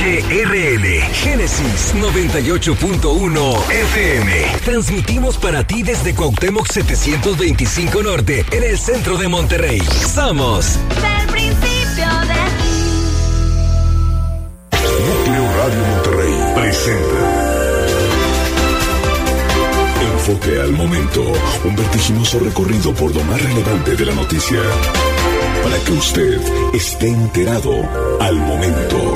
XHRL, Génesis 98.1 FM. Transmitimos para ti desde Cuauhtémoc 725 Norte, en el centro de Monterrey. Somos del principio de aquí. Núcleo Radio Monterrey presenta Enfoque al Momento, un vertiginoso recorrido por lo más relevante de la noticia, para que usted esté enterado al momento.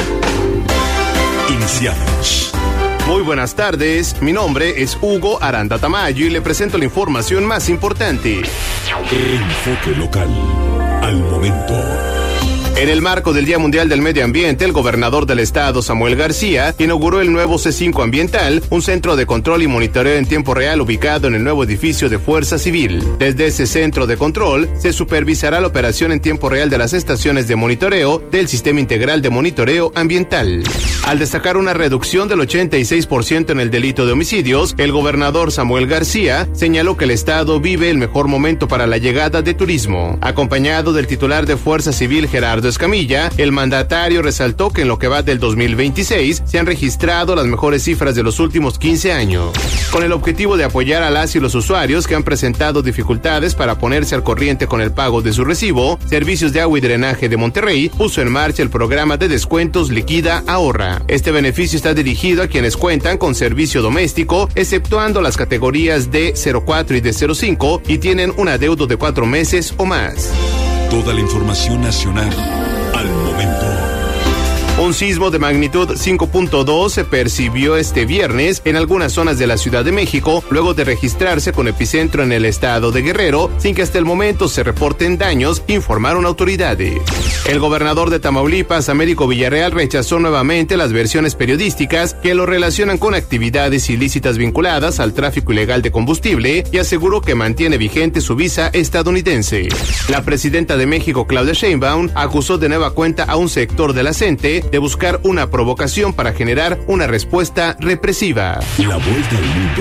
Iniciamos. Muy buenas tardes, mi nombre es Hugo Aranda Tamayo y le presento la información más importante. Enfoque local al momento. En el marco del Día Mundial del Medio Ambiente, el gobernador del estado, Samuel García, inauguró el nuevo C5 Ambiental, un centro de control y monitoreo en tiempo real ubicado en el nuevo edificio de Fuerza Civil. Desde ese centro de control, se supervisará la operación en tiempo real de las estaciones de monitoreo del Sistema Integral de Monitoreo Ambiental. Al destacar una reducción del 86% en el delito de homicidios, el gobernador Samuel García señaló que el estado vive el mejor momento para la llegada de turismo. Acompañado del titular de Fuerza Civil, Gerardo Escamilla, el mandatario resaltó que en lo que va del 2026 se han registrado las mejores cifras de los últimos 15 años. Con el objetivo de apoyar a las y los usuarios que han presentado dificultades para ponerse al corriente con el pago de su recibo, Servicios de Agua y Drenaje de Monterrey puso en marcha el programa de descuentos Liquida Ahorra. Este beneficio está dirigido a quienes cuentan con servicio doméstico, exceptuando las categorías de 04 y de 05 y tienen un adeudo de 4 meses o más. Toda la información nacional al momento. Un sismo de magnitud 5.2 se percibió este viernes en algunas zonas de la Ciudad de México, luego de registrarse con epicentro en el estado de Guerrero, sin que hasta el momento se reporten daños, informaron autoridades. El gobernador de Tamaulipas, Américo Villarreal, rechazó nuevamente las versiones periodísticas que lo relacionan con actividades ilícitas vinculadas al tráfico ilegal de combustible y aseguró que mantiene vigente su visa estadounidense. La presidenta de México, Claudia Sheinbaum, acusó de nueva cuenta a un sector de la CENTE de buscar una provocación para generar una respuesta represiva. La vuelta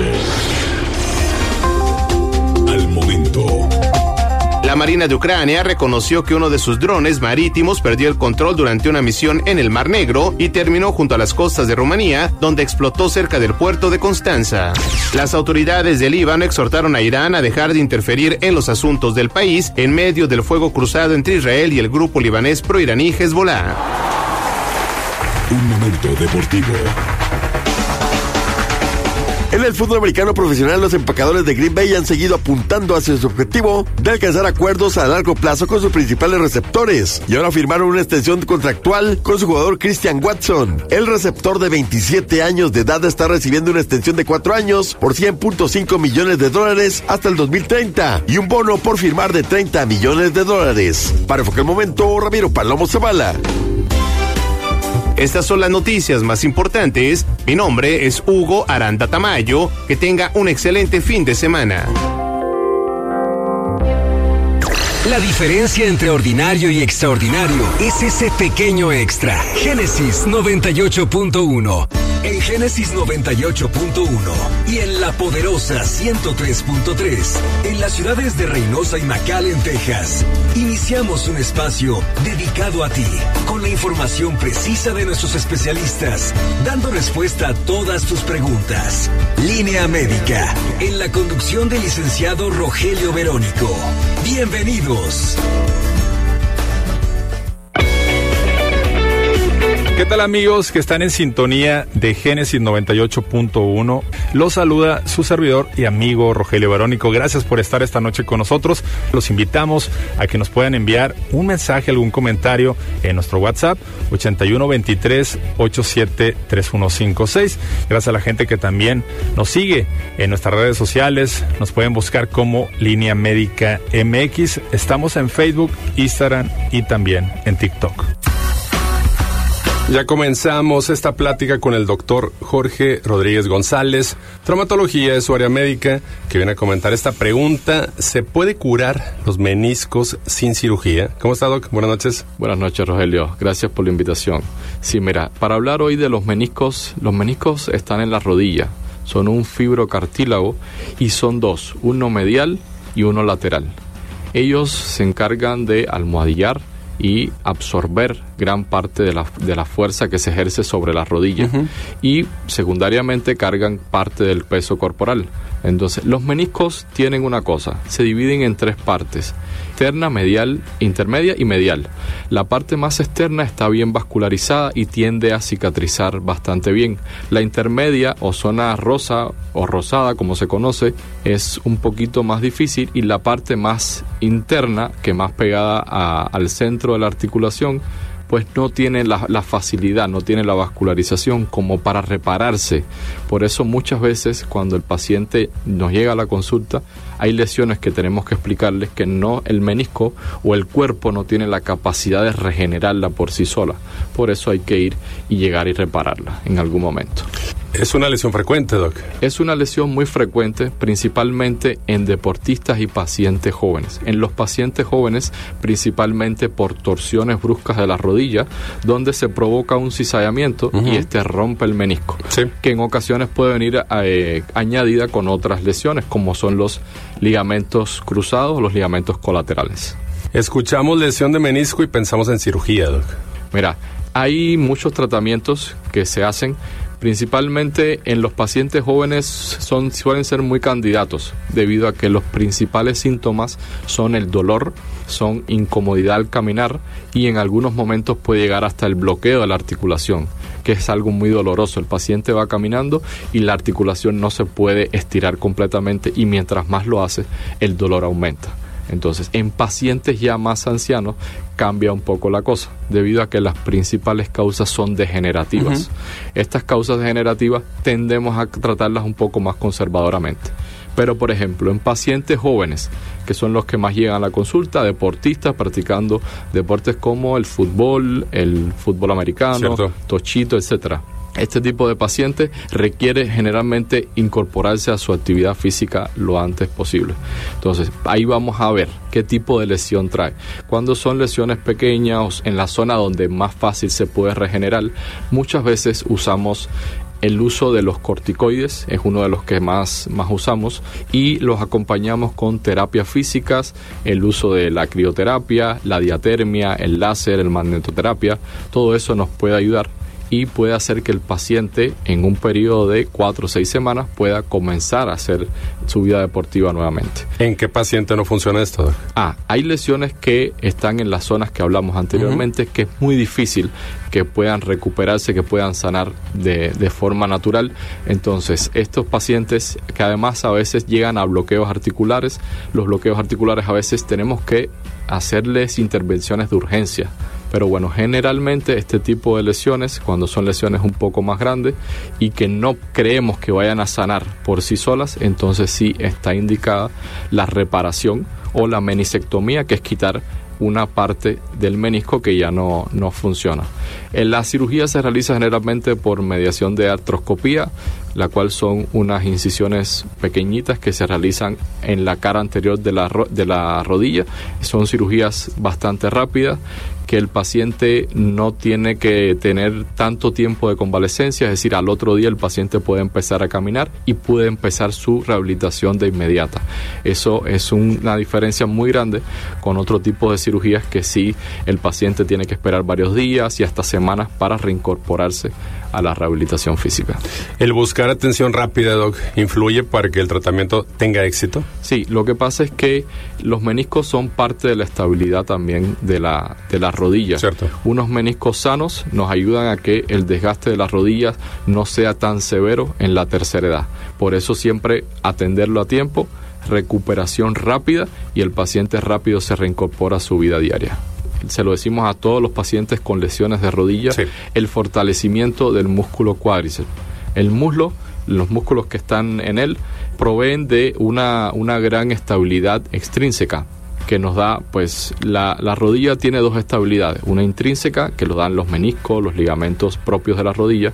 al mundo al momento. La Marina de Ucrania reconoció que uno de sus drones marítimos perdió el control durante una misión en el Mar Negro y terminó junto a las costas de Rumanía, donde explotó cerca del puerto de Constanza. Las autoridades del Líbano exhortaron a Irán a dejar de interferir en los asuntos del país en medio del fuego cruzado entre Israel y el grupo libanés proiraní Hezbollah. Un momento deportivo. En el fútbol americano profesional, los empacadores de Green Bay han seguido apuntando hacia su objetivo de alcanzar acuerdos a largo plazo con sus principales receptores. Y ahora firmaron una extensión contractual con su jugador Christian Watson. El receptor de 27 años de edad está recibiendo una extensión de 4 años por $100.5 millones hasta el 2030 y un bono por firmar de $30 millones. Para Enfoque al Momento, Ramiro Palomo Zavala. Estas son las noticias más importantes. Mi nombre es Hugo Aranda Tamayo. Que tenga un excelente fin de semana. La diferencia entre ordinario y extraordinario es ese pequeño extra. Génesis 98.1. En Génesis 98.1 y en La Poderosa 103.3, en las ciudades de Reynosa y McAllen, Texas, iniciamos un espacio dedicado a ti, con la información precisa de nuestros especialistas, dando respuesta a todas tus preguntas. Línea Médica, en la conducción del licenciado Rogelio Verónico. Bienvenidos. ¿Qué tal, amigos que están en sintonía de Génesis 98.1? Los saluda su servidor y amigo Rogelio Verónico. Gracias por estar esta noche con nosotros. Los invitamos a que nos puedan enviar un mensaje, algún comentario en nuestro WhatsApp 8123-873156. Gracias a la gente que también nos sigue en nuestras redes sociales. Nos pueden buscar como Línea Médica MX. Estamos en Facebook, Instagram y también en TikTok. Ya comenzamos esta plática con el doctor Jorge Rodríguez González. Traumatología es su área médica, que viene a comentar esta pregunta: ¿se puede curar los meniscos sin cirugía? ¿Cómo está, Doc? Buenas noches. Buenas noches, Rogelio. Gracias por la invitación. Sí, mira, para hablar hoy de los meniscos están en la rodilla. Son un fibrocartílago y son dos, uno medial y uno lateral. Ellos se encargan de almohadillar y absorber gran parte de la fuerza que se ejerce sobre la rodilla. Y secundariamente cargan parte del peso corporal. Entonces, los meniscos tienen una cosa, se dividen en 3 partes: externa, medial, intermedia y medial. La parte más externa está bien vascularizada y tiende a cicatrizar bastante bien. La intermedia, o zona rosa o rosada como se conoce, es un poquito más difícil, y la parte más interna, que más pegada al centro de la articulación, pues no tiene la facilidad, no tiene la vascularización como para repararse. Por eso muchas veces cuando el paciente nos llega a la consulta, hay lesiones que tenemos que explicarles que no, el menisco o el cuerpo no tiene la capacidad de regenerarla por sí sola. Por eso hay que ir y llegar y repararla en algún momento. ¿Es una lesión frecuente, Doc? Es una lesión muy frecuente, principalmente en deportistas y pacientes jóvenes. En los pacientes jóvenes, principalmente por torsiones bruscas de la rodilla, donde se provoca un cizallamiento y rompe el menisco, que en ocasiones puede venir añadida con otras lesiones, como son los ligamentos cruzados o los ligamentos colaterales. Escuchamos lesión de menisco y pensamos en cirugía, Doc. Mira, hay muchos tratamientos que se hacen. Principalmente en los pacientes jóvenes suelen ser muy candidatos, debido a que los principales síntomas son el dolor, son incomodidad al caminar, y en algunos momentos puede llegar hasta el bloqueo de la articulación, que es algo muy doloroso. El paciente va caminando y la articulación no se puede estirar completamente, y mientras más lo hace, el dolor aumenta. Entonces, en pacientes ya más ancianos cambia un poco la cosa, debido a que las principales causas son degenerativas. Estas causas degenerativas tendemos a tratarlas un poco más conservadoramente. Pero, por ejemplo, en pacientes jóvenes, que son los que más llegan a la consulta, deportistas practicando deportes como el fútbol americano, tochito, etcétera. Este tipo de paciente requiere generalmente incorporarse a su actividad física lo antes posible. Entonces, ahí vamos a ver qué tipo de lesión trae. Cuando son lesiones pequeñas, en la zona donde más fácil se puede regenerar, muchas veces usamos el uso de los corticoides, es uno de los que más usamos, y los acompañamos con terapias físicas, el uso de la crioterapia, la diatermia, el láser, el magnetoterapia. Todo eso nos puede ayudar y puede hacer que el paciente en un periodo de 4 o 6 semanas pueda comenzar a hacer su vida deportiva nuevamente. ¿En qué paciente no funciona esto, Doc? Hay lesiones que están en las zonas que hablamos anteriormente, que es muy difícil que puedan recuperarse, que puedan sanar de forma natural. Entonces, estos pacientes que además a veces llegan a bloqueos articulares, los bloqueos articulares a veces tenemos que hacerles intervenciones de urgencia. Pero bueno, generalmente este tipo de lesiones, cuando son lesiones un poco más grandes y que no creemos que vayan a sanar por sí solas, entonces sí está indicada la reparación o la meniscectomía, que es quitar una parte del menisco que ya no funciona. La cirugía se realiza generalmente por mediación de artroscopía, la cual son unas incisiones pequeñitas que se realizan en la cara anterior de la rodilla. Son cirugías bastante rápidas, que el paciente no tiene que tener tanto tiempo de convalecencia, es decir, al otro día el paciente puede empezar a caminar y puede empezar su rehabilitación de inmediata. Eso es una diferencia muy grande con otro tipo de cirugías que sí el paciente tiene que esperar varios días y hasta semanas para reincorporarse a la rehabilitación física. ¿El buscar atención rápida, Doc, influye para que el tratamiento tenga éxito? Sí, lo que pasa es que los meniscos son parte de la estabilidad también de la rodilla. Cierto. Unos meniscos sanos nos ayudan a que el desgaste de las rodillas no sea tan severo en la tercera edad. Por eso siempre atenderlo a tiempo, recuperación rápida, y el paciente rápido se reincorpora a su vida diaria. Se lo decimos a todos los pacientes con lesiones de rodilla, el fortalecimiento del músculo cuádriceps. El muslo, los músculos que están en él, proveen de una gran estabilidad extrínseca que nos da, pues, la rodilla tiene 2 estabilidades, una intrínseca que lo dan los meniscos, los ligamentos propios de la rodilla,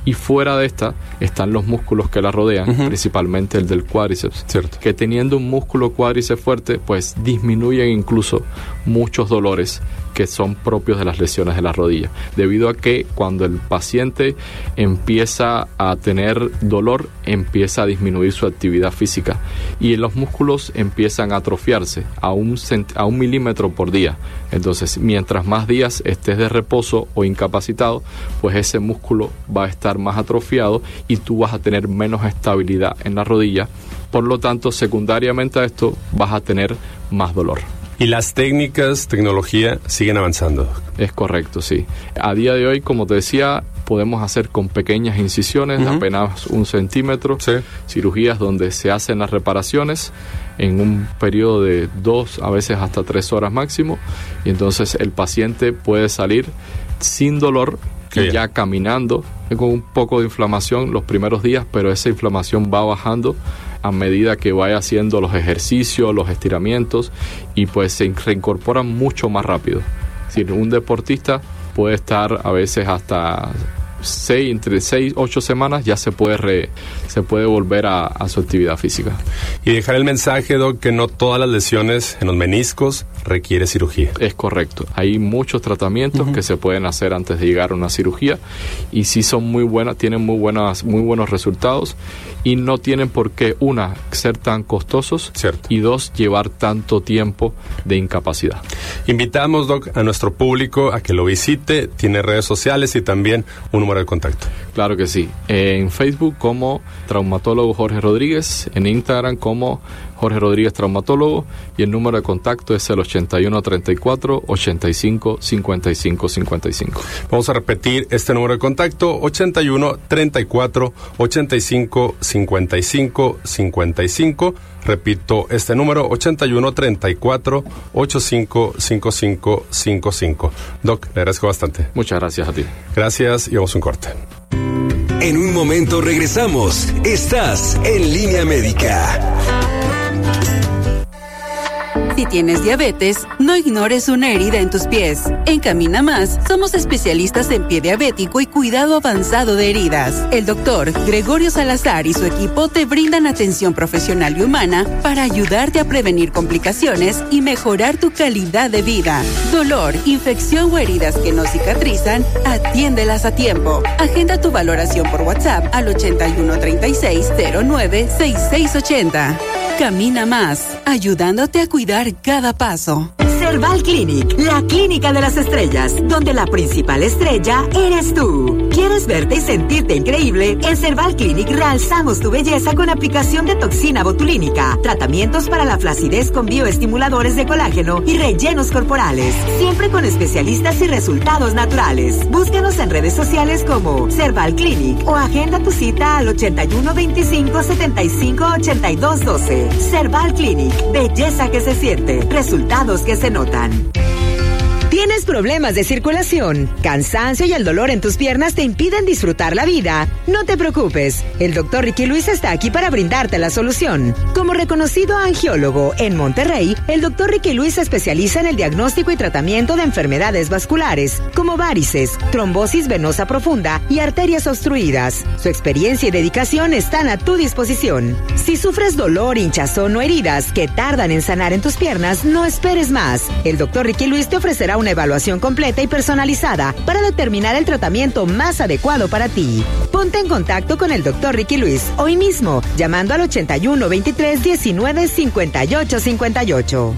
Y fuera de esta están los músculos que la rodean, principalmente el del cuádriceps. Cierto. Que teniendo un músculo cuádriceps fuerte, pues disminuyen incluso muchos dolores que son propios de las lesiones de la rodilla, debido a que cuando el paciente empieza a tener dolor, empieza a disminuir su actividad física y los músculos empiezan a atrofiarse a un milímetro por día. Entonces, mientras más días estés de reposo o incapacitado, pues ese músculo va a estar más atrofiado y tú vas a tener menos estabilidad en la rodilla. Por lo tanto, secundariamente a esto, vas a tener más dolor. Y las técnicas, tecnología, siguen avanzando. Es correcto, sí. A día de hoy, como te decía, podemos hacer con pequeñas incisiones de apenas 1 centímetro, cirugías donde se hacen las reparaciones en un periodo de 2, a veces hasta 3 horas máximo, y entonces el paciente puede salir sin dolor y ya caminando, con un poco de inflamación los primeros días, pero esa inflamación va bajando a medida que vaya haciendo los ejercicios, los estiramientos, y pues se reincorporan mucho más rápido. Es decir, un deportista puede estar a veces hasta entre 6 y 8 semanas ya se puede volver a su actividad física. Y dejar el mensaje, Doc, que no todas las lesiones en los meniscos requiere cirugía. Es correcto. Hay muchos tratamientos que se pueden hacer antes de llegar a una cirugía y sí son muy buenas, tienen muy buenos resultados y no tienen por qué, una, ser tan costosos. Cierto. Y dos, llevar tanto tiempo de incapacidad. Invitamos, Doc, a nuestro público a que lo visite. Tiene redes sociales y también un número de contacto. Claro que sí. En Facebook como Traumatólogo Jorge Rodríguez, en Instagram como Jorge Rodríguez Traumatólogo, y el número de contacto es el 8134-85-55-55. Vamos a repetir este número de contacto: 81-34-85-55-55. Repito este número: 81-34-85-55-55. Doc, le agradezco bastante. Muchas gracias a ti. Gracias y vamos a un corte. En un momento regresamos. Estás en Línea Médica. Si tienes diabetes, no ignores una herida en tus pies. En Camina Más, somos especialistas en pie diabético y cuidado avanzado de heridas. El doctor Gregorio Salazar y su equipo te brindan atención profesional y humana para ayudarte a prevenir complicaciones y mejorar tu calidad de vida. Dolor, infección o heridas que no cicatrizan, atiéndelas a tiempo. Agenda tu valoración por WhatsApp al 8136-096680. Camina Más, ayudándote a cuidar cada paso. Cerval Clinic, la clínica de las estrellas, donde la principal estrella eres tú. ¿Quieres verte y sentirte increíble? En Cerval Clinic realzamos tu belleza con aplicación de toxina botulínica, tratamientos para la flacidez con bioestimuladores de colágeno y rellenos corporales, siempre con especialistas y resultados naturales. Búscanos en redes sociales como Cerval Clinic o agenda tu cita al 81 25 75 82 12. Cerval Clinic, belleza que se siente, resultados que se notan. ¿Tienes problemas de circulación, cansancio y el dolor en tus piernas te impiden disfrutar la vida? No te preocupes, el Dr. Ricky Luis está aquí para brindarte la solución. Como reconocido angiólogo en Monterrey, el Dr. Ricky Luis se especializa en el diagnóstico y tratamiento de enfermedades vasculares, como varices, trombosis venosa profunda y arterias obstruidas. Su experiencia y dedicación están a tu disposición. Si sufres dolor, hinchazón o heridas que tardan en sanar en tus piernas, no esperes más. El Dr. Ricky Luis te ofrecerá una evaluación completa y personalizada para determinar el tratamiento más adecuado para ti. Ponte en contacto con el Dr. Ricky Luis hoy mismo, llamando al 81 23 19 58 58.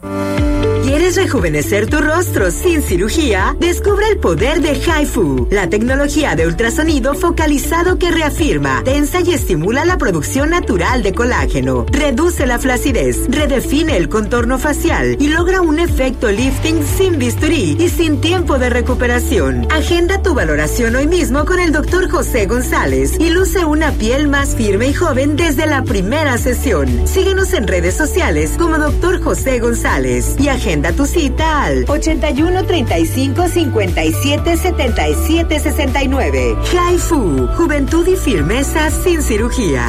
¿Quieres rejuvenecer tu rostro sin cirugía? Descubre el poder de HIFU, la tecnología de ultrasonido focalizado que reafirma, tensa y estimula la producción natural de colágeno, reduce la flacidez, redefine el contorno facial y logra un efecto lifting sin bisturí y sin tiempo de recuperación. Agenda tu valoración hoy mismo con el Dr. José González y luce una piel más firme y joven desde la primera sesión. Síguenos en redes sociales como Dr. José González y agenda tu cita al 81 35 57 77 69. HIFU, juventud y firmeza sin cirugía.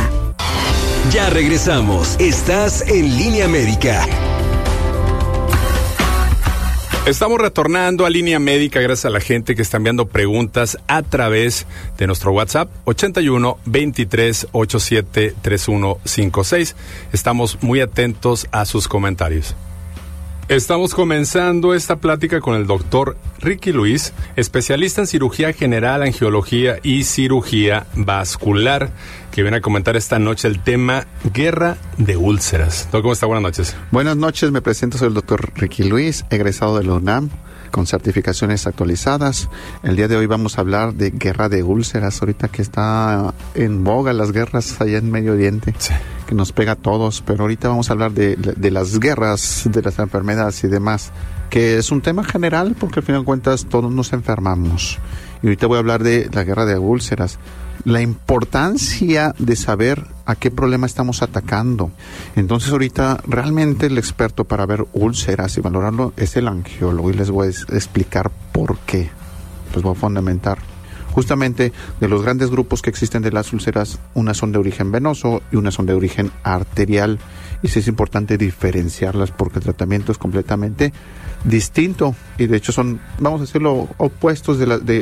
Ya regresamos. Estás en Línea Médica. Estamos retornando a Línea Médica gracias a la gente que está enviando preguntas a través de nuestro WhatsApp 81 23 87 3156. Estamos muy atentos a sus comentarios. Estamos comenzando esta plática con el doctor Ricky Luis, especialista en cirugía general, angiología y cirugía vascular, que viene a comentar esta noche el tema guerra de úlceras. Doctor, ¿cómo está? Buenas noches. Buenas noches, me presento, soy el doctor Ricky Luis, egresado de la UNAM, con certificaciones actualizadas. El día de hoy vamos a hablar de guerra de úlceras, ahorita que está en boga las guerras allá en Medio Oriente, sí, que nos pega a todos, pero ahorita vamos a hablar de las guerras, de las enfermedades y demás, que es un tema general porque al final de cuentas todos nos enfermamos. Y ahorita voy a hablar de la guerra de úlceras, la importancia de saber a qué problema estamos atacando. Entonces ahorita realmente el experto para ver úlceras y valorarlo es el angiólogo, y les voy a explicar por qué. Los voy a fundamentar. Justamente de los grandes grupos que existen de las úlceras, unas son de origen venoso y unas son de origen arterial. Y sí es importante diferenciarlas porque el tratamiento es completamente distinto. Y de hecho son, vamos a decirlo, opuestos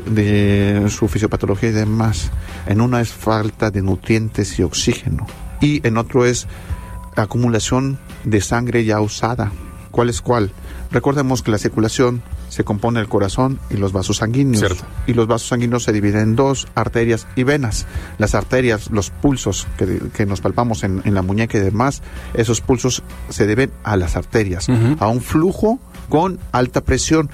de su fisiopatología y demás. En una es falta de nutrientes y oxígeno. Y en otro es acumulación de sangre ya usada. ¿Cuál es cuál? Recordemos que la circulación se compone del corazón y los vasos sanguíneos. Cierto. Y los vasos sanguíneos se dividen en dos, arterias y venas. Las arterias, los pulsos que nos palpamos en la muñeca y demás, esos pulsos se deben a las arterias, a un flujo con alta presión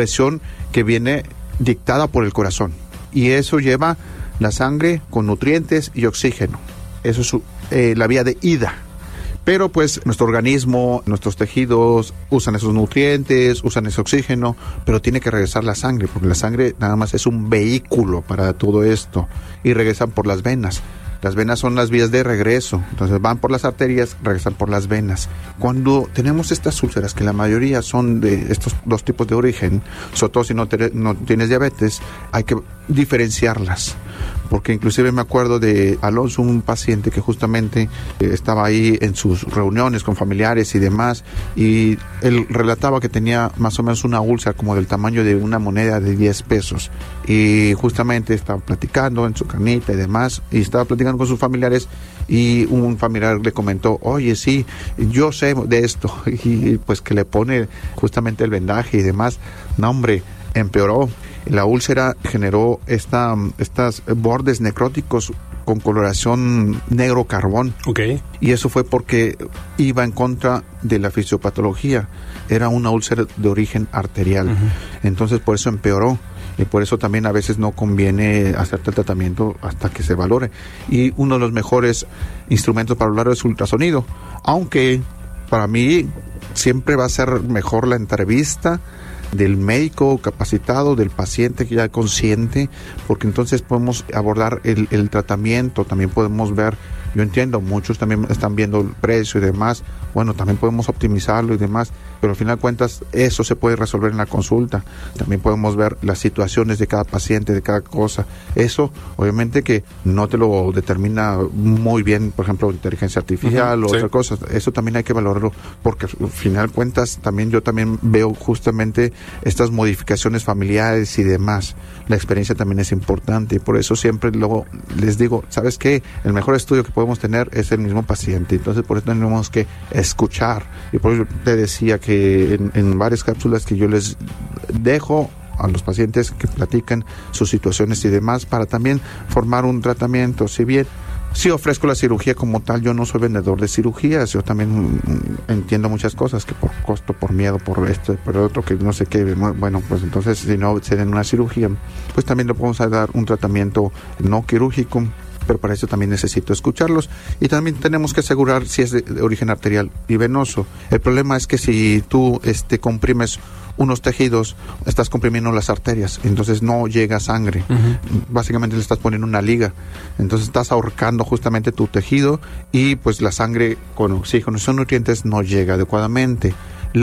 que viene dictada por el corazón. Y eso lleva la sangre con nutrientes y oxígeno. Eso es la vía de ida. Pero pues nuestro organismo, nuestros tejidos usan esos nutrientes, usan ese oxígeno, pero tiene que regresar la sangre, porque la sangre nada más es un vehículo para todo esto, y regresan por las venas. Las venas son las vías de regreso, entonces van por las arterias, regresan por las venas. Cuando tenemos estas úlceras, que la mayoría son de estos dos tipos de origen, sobre todo si no tienes diabetes, hay que diferenciarlas. Porque inclusive me acuerdo de Alonso, un paciente que justamente estaba ahí en sus reuniones con familiares y demás, y él relataba que tenía más o menos una úlcera como del tamaño de una moneda de 10 pesos. Y justamente estaba platicando en su camita y demás, y estaba platicando con sus familiares, y un familiar le comentó: oye, sí, yo sé de esto, y pues que le pone justamente el vendaje y demás. No, hombre, empeoró. La úlcera generó estas bordes necróticos con coloración negro carbón. Okay. Y eso fue porque iba en contra de la fisiopatología. Era una úlcera de origen arterial. Entonces por eso empeoró. Y por eso también a veces no conviene hacerte el tratamiento hasta que se valore. Y uno de los mejores instrumentos para hablar es ultrasonido. Aunque para mí siempre va a ser mejor la entrevista del médico capacitado, del paciente que ya es consciente, porque entonces podemos abordar el tratamiento. También podemos ver, yo entiendo, muchos también están viendo el precio y demás, bueno, también podemos optimizarlo y demás, pero al final de cuentas eso se puede resolver en la consulta. También podemos ver las situaciones de cada paciente, de cada cosa. Eso obviamente que no te lo determina muy bien, por ejemplo, inteligencia artificial o otra cosa. Eso también hay que valorarlo, porque al final de cuentas yo también veo justamente estas modificaciones familiares y demás. La experiencia también es importante, y por eso siempre luego les digo, ¿sabes qué? El mejor estudio que podemos tener es el mismo paciente. Entonces por eso tenemos que escuchar, y por eso te decía que en varias cápsulas que yo les dejo a los pacientes que platican sus situaciones y demás, para también formar un tratamiento. Si bien sí ofrezco la cirugía como tal, yo no soy vendedor de cirugías. Yo también entiendo muchas cosas, que por costo, por miedo, por esto, por otro, que no sé qué. Bueno, pues entonces si no se den una cirugía, pues también le podemos dar un tratamiento no quirúrgico, pero para eso también necesito escucharlos. Y también tenemos que asegurar si es de origen arterial y venoso. El problema es que si tú comprimes unos tejidos, estás comprimiendo las arterias, entonces no llega sangre. Básicamente le estás poniendo una liga, entonces estás ahorcando justamente tu tejido, y pues la sangre con oxígeno y sus nutrientes no llega adecuadamente.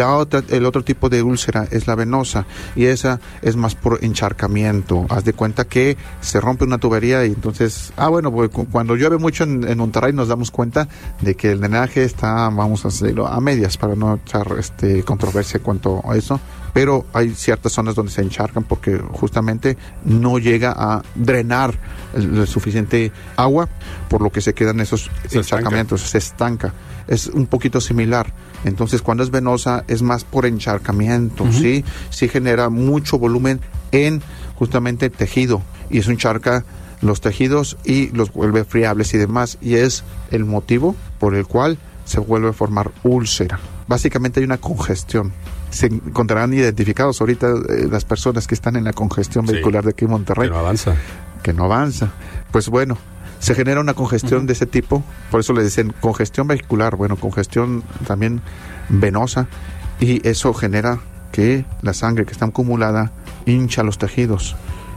El otro tipo de úlcera es la venosa, y esa es más por encharcamiento. Haz de cuenta que se rompe una tubería, y entonces, pues cuando llueve mucho en Monterrey nos damos cuenta de que el drenaje está, vamos a decirlo, a medias, para no echar controversia en cuanto a eso. pero hay ciertas zonas donde se encharcan porque justamente no llega a drenar el suficiente agua, por lo que se quedan esos encharcamientos, se estanca. Es un poquito similar. Entonces, cuando es venosa es más por encharcamiento, ¿sí? Sí genera mucho volumen en justamente el tejido y eso encharca los tejidos y los vuelve friables y demás, y es el motivo por el cual se vuelve a formar úlcera. Básicamente hay una congestión. Se encontrarán identificados ahorita las personas que están en la congestión vehicular de aquí en Monterrey. Que no avanza. Pues bueno, se genera una congestión de ese tipo, por eso le dicen congestión vehicular, bueno, congestión también venosa, y eso genera que la sangre que está acumulada hincha los tejidos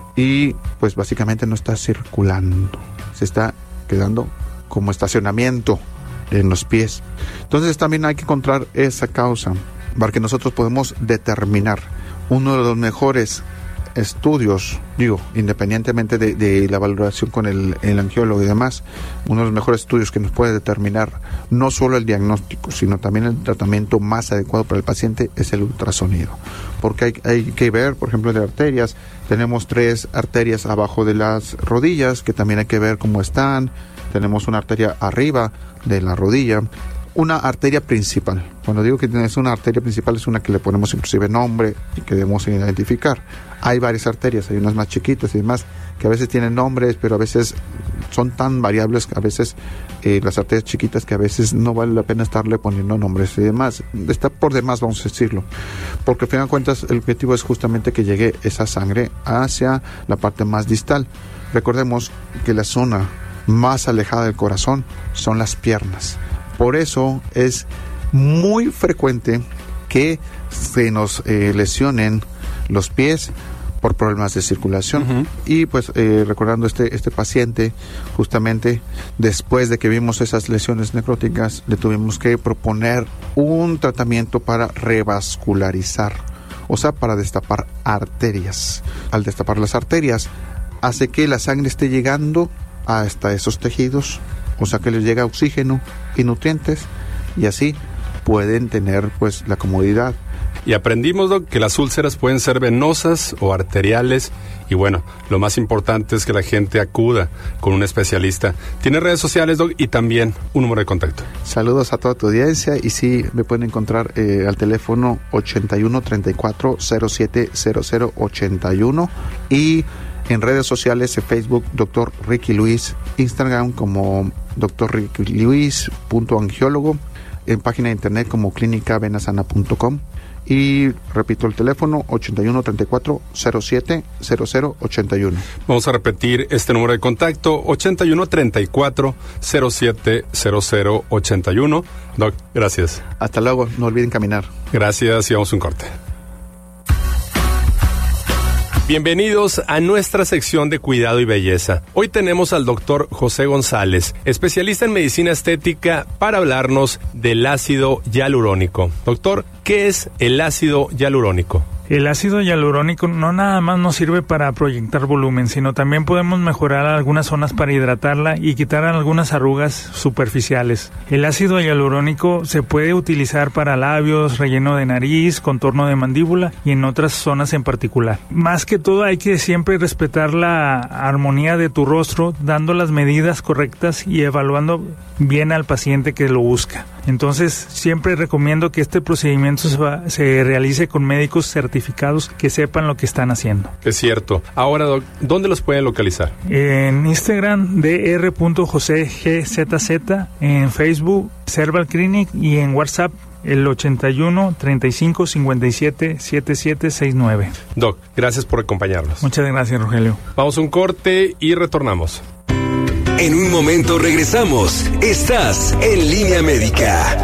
y pues básicamente no está circulando, se está quedando como estacionamiento en los pies. Entonces también hay que encontrar esa causa para que nosotros podamos determinar. Uno de los mejores estudios, independientemente de la valoración con el angiólogo y demás, uno de los mejores estudios que nos puede determinar no solo el diagnóstico, sino también el tratamiento más adecuado para el paciente es el ultrasonido, porque hay que ver, por ejemplo, de arterias. Tenemos 3 arterias abajo de las rodillas que también hay que ver cómo están. Tenemos una arteria arriba de la rodilla, una arteria principal. Cuando digo que es una arteria principal, es una que le ponemos inclusive nombre y que debemos identificar. Hay varias arterias, hay unas más chiquitas y demás, que a veces tienen nombres, pero a veces son tan variables, a veces las arterias chiquitas, que a veces no vale la pena estarle poniendo nombres y demás. Está por demás, vamos a decirlo, porque al final de cuentas el objetivo es justamente que llegue esa sangre hacia la parte más distal. Recordemos que la zona más alejada del corazón son las piernas. Por eso es muy frecuente que se nos lesionen los pies por problemas de circulación. Y pues recordando este paciente, justamente después de que vimos esas lesiones necróticas, le tuvimos que proponer un tratamiento para revascularizar, o sea, para destapar arterias. Al destapar las arterias, hace que la sangre esté llegando hasta esos tejidos, o sea que les llega oxígeno y nutrientes, y así pueden tener pues la comodidad. Y aprendimos, Doc, que las úlceras pueden ser venosas o arteriales, y bueno, lo más importante es que la gente acuda con un especialista. Tiene redes sociales, Doc, y también un número de contacto. Saludos a toda tu audiencia, y sí, me pueden encontrar al teléfono 81 34 07 00 81, y en redes sociales, en Facebook, Dr. Ricky Luis, Instagram como drrickyluis.angiólogo, en página de internet como clínicavenasana.com, y repito el teléfono 81 34 07 00 81. Vamos a repetir este número de contacto, 81 34 07 00 81. Doc, gracias. Hasta luego, no olviden caminar. Gracias, y vamos a un corte. Bienvenidos a nuestra sección de cuidado y belleza. Hoy tenemos al doctor José González, especialista en medicina estética, para hablarnos del ácido hialurónico. Doctor, ¿qué es el ácido hialurónico? El ácido hialurónico no nada más nos sirve para proyectar volumen, sino también podemos mejorar algunas zonas para hidratarla y quitar algunas arrugas superficiales. El ácido hialurónico se puede utilizar para labios, relleno de nariz, contorno de mandíbula y en otras zonas en particular. Más que todo hay que siempre respetar la armonía de tu rostro, dando las medidas correctas y evaluando bien al paciente que lo busca. Entonces siempre recomiendo que este procedimiento se realice con médicos certificados que sepan lo que están haciendo. Es cierto. Ahora, Doc, ¿dónde los pueden localizar? En Instagram, dr.josegzz, en Facebook, Cerval Clinic, y en WhatsApp, el 81 35 57 7769. Doc, gracias por acompañarnos. Muchas gracias, Rogelio. Vamos a un corte y retornamos. En un momento regresamos. Estás en Línea Médica.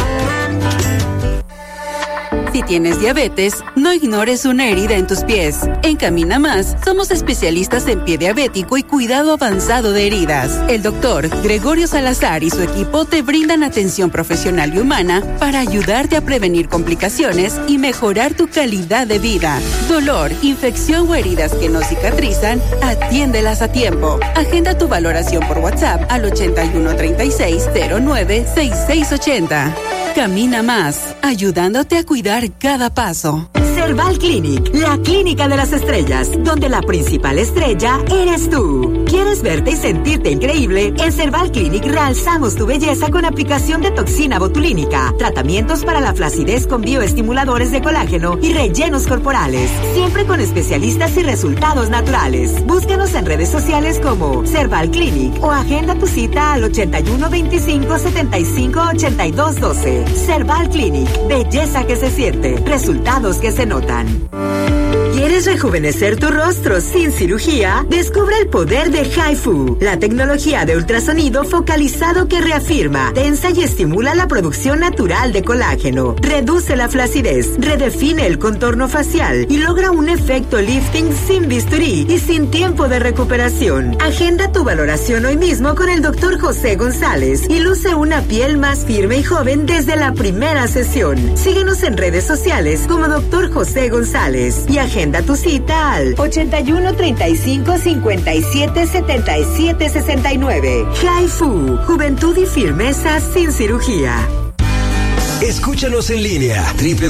Si tienes diabetes, no ignores una herida en tus pies. En Camina Más, somos especialistas en pie diabético y cuidado avanzado de heridas. El doctor Gregorio Salazar y su equipo te brindan atención profesional y humana para ayudarte a prevenir complicaciones y mejorar tu calidad de vida. Dolor, infección o heridas que no cicatrizan, atiéndelas a tiempo. Agenda tu valoración por WhatsApp al 81 36 09 6680. Camina Más, ayudándote a cuidar cada paso. Cerval Clinic, la clínica de las estrellas, donde la principal estrella eres tú. ¿Quieres verte y sentirte increíble? En Cerval Clinic realzamos tu belleza con aplicación de toxina botulínica, tratamientos para la flacidez con bioestimuladores de colágeno y rellenos corporales, siempre con especialistas y resultados naturales. Búscanos en redes sociales como Cerval Clinic o agenda tu cita al 81 25 75 82 12. Cerval Clinic, belleza que se siente, resultados que se notan. ¿Quieres rejuvenecer tu rostro sin cirugía? Descubre el poder de HIFU, la tecnología de ultrasonido focalizado que reafirma, tensa y estimula la producción natural de colágeno, reduce la flacidez, redefine el contorno facial y logra un efecto lifting sin bisturí y sin tiempo de recuperación. Agenda tu valoración hoy mismo con el Dr. José González y luce una piel más firme y joven desde la primera sesión. Síguenos en redes sociales como Dr. José González y agenda tu cita al 81 35 57 77 69. HIFU, juventud y firmeza sin cirugía. Escúchanos en línea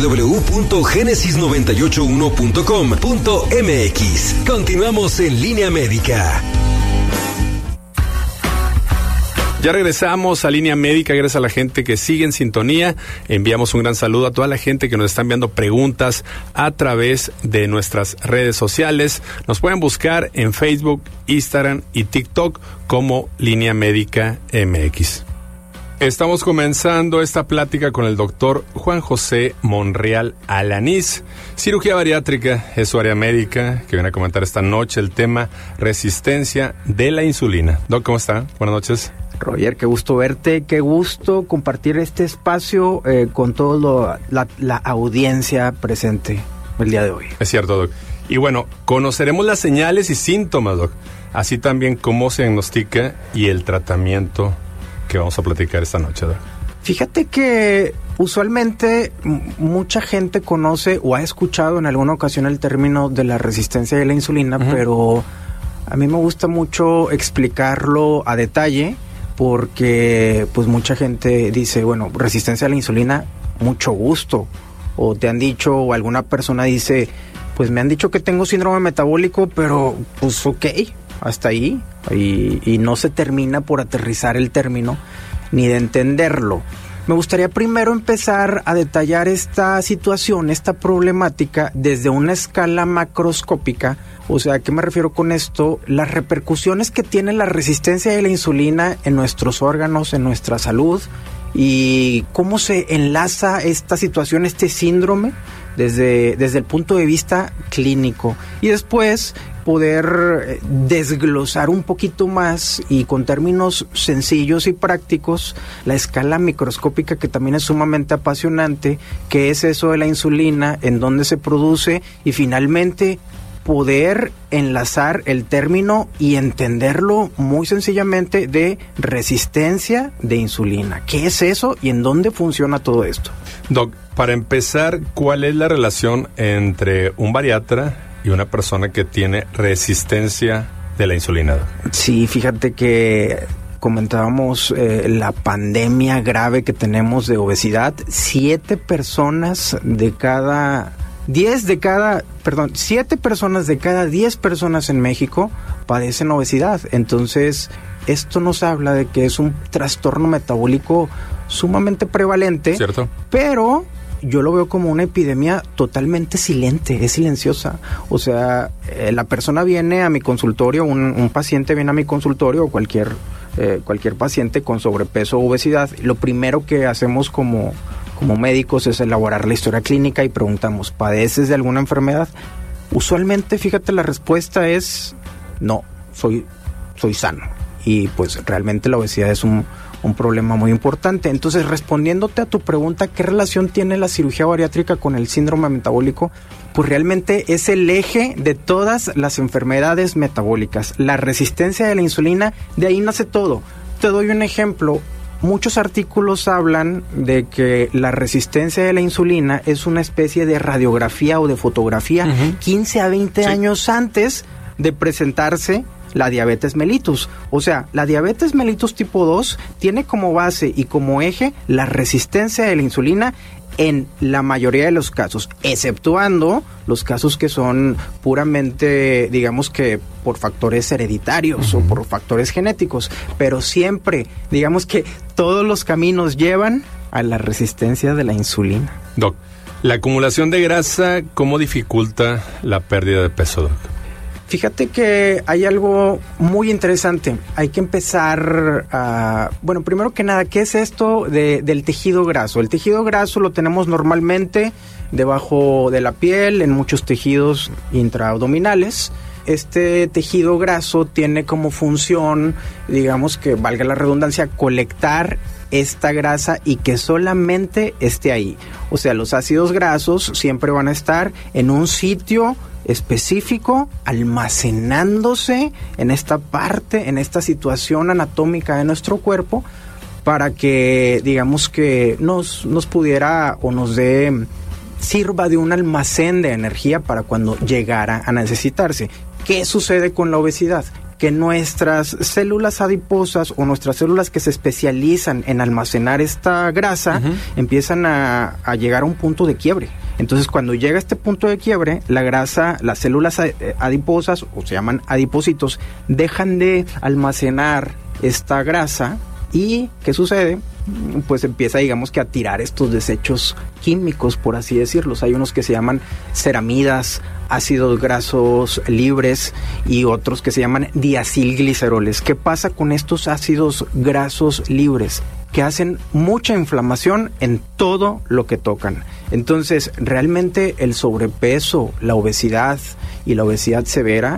www.genesis981.com.mx. Continuamos en Línea Médica. Ya regresamos a Línea Médica, gracias a la gente que sigue en sintonía. Enviamos un gran saludo a toda la gente que nos está enviando preguntas a través de nuestras redes sociales. Nos pueden buscar en Facebook, Instagram y TikTok como Línea Médica MX. Estamos comenzando esta plática con el doctor Juan José Monreal Alanís. Cirugía bariátrica es su área médica, que viene a comentar esta noche el tema resistencia de la insulina. Doc, ¿cómo está? Buenas noches. Roger, qué gusto verte, qué gusto compartir este espacio con toda la audiencia presente el día de hoy. Es cierto, Doc. Y bueno, conoceremos las señales y síntomas, Doc. Así también cómo se diagnostica y el tratamiento que vamos a platicar esta noche, Doc. Fíjate que usualmente mucha gente conoce o ha escuchado en alguna ocasión el término de la resistencia de la insulina, pero a mí me gusta mucho explicarlo a detalle porque pues mucha gente dice, bueno, resistencia a la insulina, mucho gusto. O te han dicho, o alguna persona dice, pues me han dicho que tengo síndrome metabólico, pero pues ok, hasta ahí. Y no se termina por aterrizar el término ni de entenderlo. Me gustaría primero empezar a detallar esta situación, esta problemática desde una escala macroscópica. O sea, ¿a qué me refiero con esto? Las repercusiones que tiene la resistencia de la insulina en nuestros órganos, en nuestra salud, y cómo se enlaza esta situación, este síndrome, desde el punto de vista clínico. Y después poder desglosar un poquito más y con términos sencillos y prácticos la escala microscópica, que también es sumamente apasionante, qué es eso de la insulina, en dónde se produce y finalmente poder enlazar el término y entenderlo muy sencillamente de resistencia de insulina. ¿Qué es eso y en dónde funciona todo esto? Doc, para empezar, ¿cuál es la relación entre un bariatra y una persona que tiene resistencia de la insulina? Sí, fíjate que comentábamos la pandemia grave que tenemos de obesidad. 7 personas de cada 10 personas en México padecen obesidad. Entonces, esto nos habla de que es un trastorno metabólico sumamente prevalente. ¿Cierto? Pero yo lo veo como una epidemia totalmente silente, es silenciosa. O sea, la persona viene a mi consultorio, un paciente viene a mi consultorio, o cualquier paciente con sobrepeso o obesidad. Lo primero que hacemos como médicos es elaborar la historia clínica y preguntamos, ¿padeces de alguna enfermedad? Usualmente, fíjate, la respuesta es no, soy sano. Y pues realmente la obesidad es un problema muy importante. Entonces, respondiéndote a tu pregunta, ¿qué relación tiene la cirugía bariátrica con el síndrome metabólico? Pues realmente es el eje de todas las enfermedades metabólicas. La resistencia de la insulina, de ahí nace todo. Te doy un ejemplo. Muchos artículos hablan de que la resistencia de la insulina es una especie de radiografía o de fotografía 15 a 20 años antes de presentarse la diabetes mellitus. O sea, la diabetes mellitus tipo 2 tiene como base y como eje la resistencia de la insulina en la mayoría de los casos, exceptuando los casos que son puramente, digamos que por factores hereditarios o por factores genéticos, pero siempre, digamos que todos los caminos llevan a la resistencia de la insulina. Doc, la acumulación de grasa, ¿cómo dificulta la pérdida de peso, Doc? Fíjate que hay algo muy interesante. Hay que empezar a... Bueno, primero que nada, ¿qué es esto del tejido graso? El tejido graso lo tenemos normalmente debajo de la piel, en muchos tejidos intraabdominales. Este tejido graso tiene como función, digamos que valga la redundancia, colectar esta grasa y que solamente esté ahí. O sea, los ácidos grasos siempre van a estar en un sitio específico, almacenándose en esta parte, en esta situación anatómica de nuestro cuerpo, para que, digamos que nos pudiera o nos sirva de un almacén de energía para cuando llegara a necesitarse. ¿Qué sucede con la obesidad? Que nuestras células adiposas o nuestras células que se especializan en almacenar esta grasa empiezan a llegar a un punto de quiebre. Entonces, cuando llega a este punto de quiebre, la grasa, las células adiposas, o se llaman adipocitos, dejan de almacenar esta grasa. ¿Y qué sucede? Pues empieza, digamos que a tirar estos desechos químicos, por así decirlos. Hay unos que se llaman ceramidas, ácidos grasos libres y otros que se llaman diacilgliceroles. ¿Qué pasa con estos ácidos grasos libres? Que hacen mucha inflamación en todo lo que tocan. Entonces, realmente el sobrepeso, la obesidad y la obesidad severa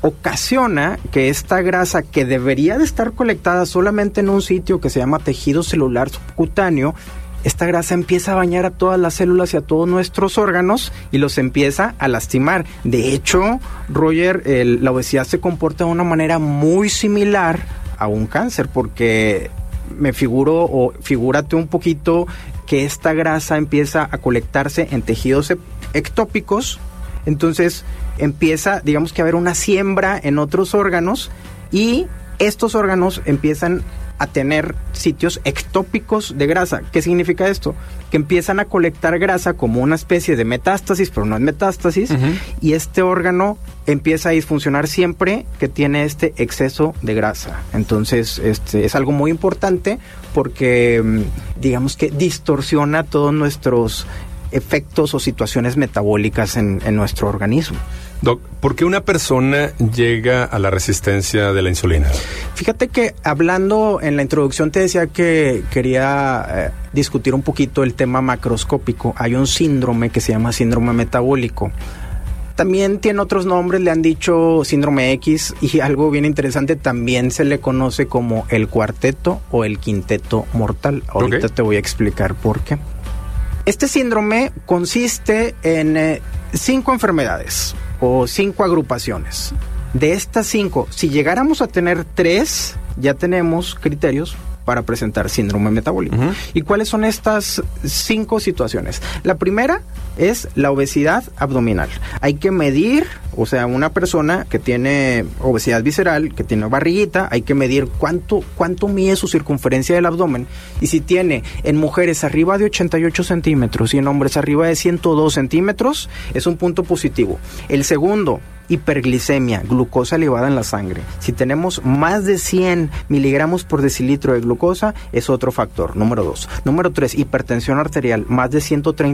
ocasiona que esta grasa, que debería de estar colectada solamente en un sitio que se llama tejido celular subcutáneo, esta grasa empieza a bañar a todas las células y a todos nuestros órganos y los empieza a lastimar. De hecho, Roger, la obesidad se comporta de una manera muy similar a un cáncer, porque me figuro, o figúrate un poquito, que esta grasa empieza a colectarse en tejidos ectópicos. Entonces empieza, digamos que a haber una siembra en otros órganos y estos órganos empiezan a tener sitios ectópicos de grasa. ¿Qué significa esto? Que empiezan a colectar grasa como una especie de metástasis, pero no es metástasis, y este órgano empieza a disfuncionar siempre que tiene este exceso de grasa. Entonces, es algo muy importante porque, digamos que distorsiona todos nuestros efectos o situaciones metabólicas en nuestro organismo. Doc, ¿por qué una persona llega a la resistencia de la insulina? Fíjate que hablando en la introducción te decía que quería discutir un poquito el tema macroscópico. Hay un síndrome que se llama síndrome metabólico. También tiene otros nombres, le han dicho síndrome X, y algo bien interesante, también se le conoce como el cuarteto o el quinteto mortal. Ahorita te voy a explicar por qué. Este síndrome consiste en 5 enfermedades o 5 agrupaciones. De estas 5, si llegáramos a tener 3, ya tenemos criterios para presentar síndrome metabólico. ¿Y cuáles son estas 5 situaciones? La primera es la obesidad abdominal. Hay que medir, o sea, una persona que tiene obesidad visceral, que tiene barriguita, hay que medir cuánto mide su circunferencia del abdomen. Y si tiene en mujeres arriba de 88 centímetros y en hombres arriba de 102 centímetros, es un punto positivo. El segundo, hiperglicemia, glucosa elevada en la sangre. Si tenemos más de 100 miligramos por decilitro de glucosa, es otro factor. Número 2. Número 3, hipertensión arterial, más de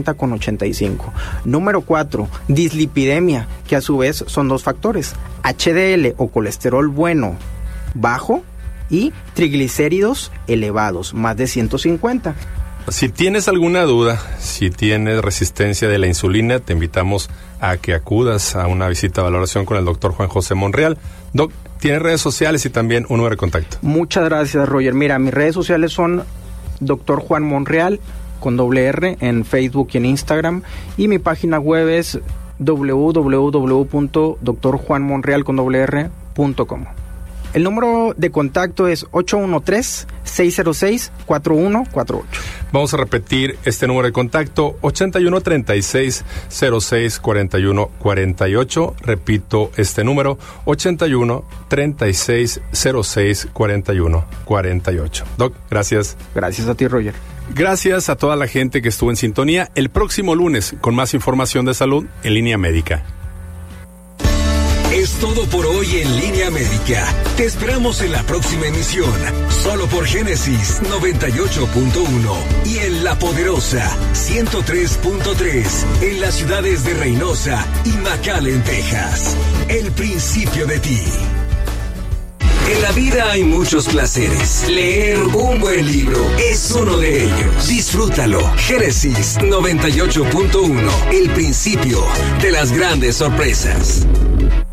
130/85. Número 4, dislipidemia, que a su vez son 2 factores. HDL o colesterol bueno bajo y triglicéridos elevados, más de 150. Si tienes alguna duda, si tienes resistencia de la insulina, te invitamos a que acudas a una visita de valoración con el doctor Juan José Monreal. Doc, ¿tienes redes sociales y también un número de contacto? Muchas gracias, Roger. Mira, mis redes sociales son Dr. Juan Monreal, con $R, en Facebook y en Instagram. Y mi página web es www.drjuanmonreal.com. El número de contacto es 813-606-4148. Vamos a repetir este número de contacto, 81-36-06-41-48. Repito este número, 81-36-06-41-48. Doc, gracias. Gracias a ti, Roger. Gracias a toda la gente que estuvo en sintonía. El próximo lunes con más información de salud en Línea Médica. Es todo por hoy en Línea Médica. Te esperamos en la próxima emisión, solo por Génesis 98.1 y en La Poderosa 103.3 en las ciudades de Reynosa y McAllen, Texas. El principio de ti. En la vida hay muchos placeres. Leer un buen libro es uno de ellos. Disfrútalo. Génesis 98.1. El principio de las grandes sorpresas.